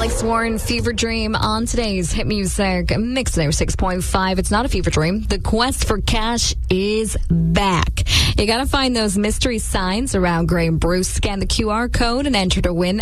Alex Warren, Fever Dream on today's Hit Music Mix 6.5. It's not a fever dream. The quest for cash is back. You got to find those mystery signs around Grey and Bruce, scan the QR code, and enter to win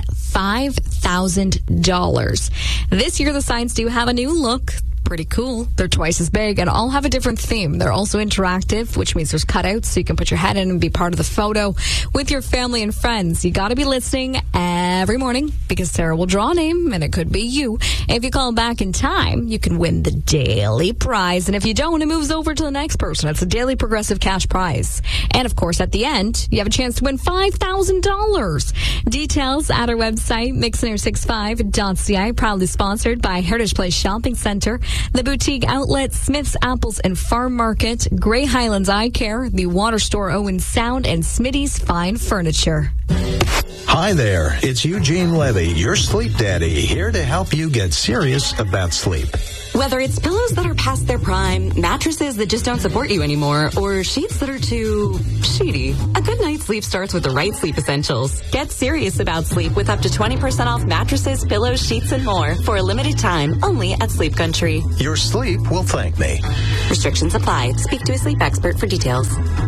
$5,000. This year, the signs do have a new look. Pretty cool. They're twice as big and all have a different theme. They're also interactive, which means there's cutouts so you can put your head in and be part of the photo with your family and friends. You got to be listening every morning because Sarah will draw a name and it could be you. If you call back in time, you can win the daily prize. And if you don't, it moves over to the next person. It's a daily progressive cash prize. And of course, at the end, you have a chance to win $5,000. Details at our website, mix1065.ca, proudly sponsored by Heritage Place Shopping Center, the boutique outlet, Smith's Apples and Farm Market, Grey Highlands Eye Care, the Water Store Owen Sound, and Smitty's Fine Furniture. Hi there, it's Eugene Levy, your sleep daddy, here to help you get serious about sleep. Whether it's pillows that are past their prime, mattresses that just don't support you anymore, or sheets that are too sheety, a good night's sleep starts with the right sleep essentials. Get serious about sleep with up to 20% off mattresses, pillows, sheets, and more for a limited time only at Sleep Country. Your sleep will thank me. Restrictions apply. Speak to a sleep expert for details.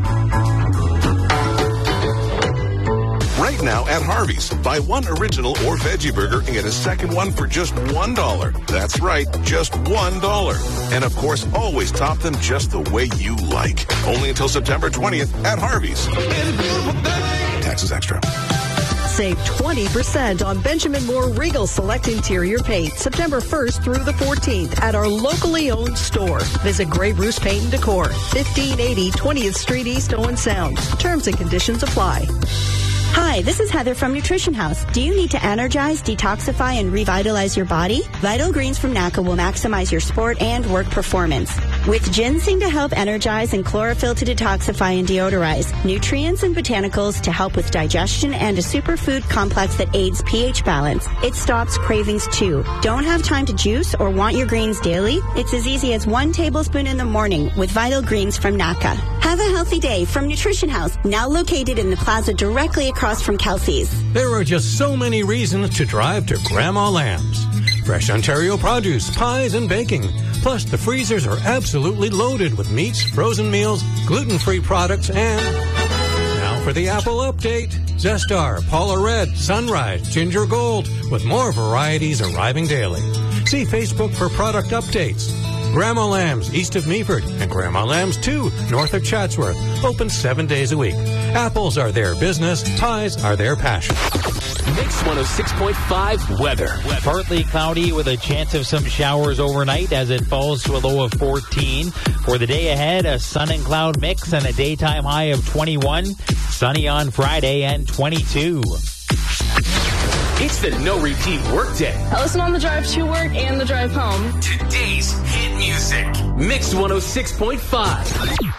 Right now at Harvey's, buy one original or veggie burger and get a second one for just $1. That's right, just $1. And of course, always top them just the way you like. Only until September 20th at Harvey's. Taxes extra. Save 20% on Benjamin Moore Regal Select Interior Paint September 1st through the 14th at our locally owned store. Visit Grey Bruce Paint and Decor, 1580 20th Street East, Owen Sound. Terms and conditions apply. Hi, this is Heather from Nutrition House. Do you need to energize, detoxify, and revitalize your body? Vital Greens from NACA will maximize your sport and work performance. With ginseng to help energize and chlorophyll to detoxify and deodorize, nutrients and botanicals to help with digestion, and a superfood complex that aids pH balance, it stops cravings too. Don't have time to juice or want your greens daily? It's as easy as 1 tablespoon in the morning with Vital Greens from NACA. Have a healthy day from Nutrition House, now located in the plaza directly across from Kelsey's. There are just so many reasons to drive to Grandma Lamb's. Fresh Ontario produce, pies, and baking. Plus, the freezers are absolutely loaded with meats, frozen meals, gluten-free products, and... Now for the Apple update. Zestar, Paula Red, Sunrise, Ginger Gold, with more varieties arriving daily. See Facebook for product updates. Grandma Lamb's east of Meaford and Grandma Lamb's 2 north of Chatsworth, open 7 days a week. Apples are their business, pies are their passion. Mix 106.5 weather. Partly cloudy with a chance of some showers overnight as it falls to a low of 14. For the day ahead, a sun and cloud mix and a daytime high of 21. Sunny on Friday and 22. It's the no repeat workday. I listen on the drive to work and the drive home. Today's hit music. Mix 106.5.